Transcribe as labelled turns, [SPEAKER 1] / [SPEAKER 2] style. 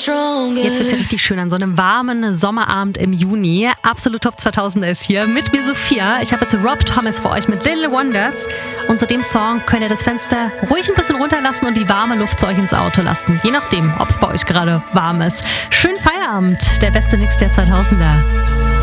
[SPEAKER 1] Jetzt wird's ja richtig schön an so einem warmen Sommerabend im Juni. Absolut Top 2000er ist hier mit mir Sophia. Ich habe jetzt Rob Thomas für euch mit Little Wonders. Und zu dem Song könnt ihr das Fenster ruhig ein bisschen runterlassen und die warme Luft zu euch ins Auto lassen. Je nachdem, ob es bei euch gerade warm ist. Schönen Feierabend, der beste Mix der 2000er.